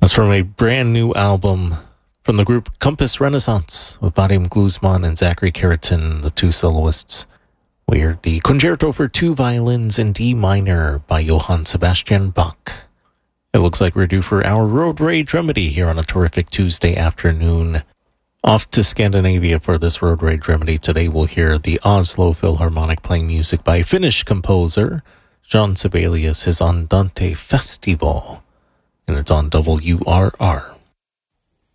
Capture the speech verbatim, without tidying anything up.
That's from a brand new album from the group Compass Renaissance with Vadim Gluzman and Zachary Keratin, the two soloists. We heard the Concerto for Two Violins in D Minor by Johann Sebastian Bach. It looks like we're due for our Road Rage Remedy here on a terrific Tuesday afternoon. Off to Scandinavia for this Road Rage Remedy. Today we'll hear the Oslo Philharmonic playing music by Finnish composer Jean Sibelius, his Andante Festival. And it's on W R R.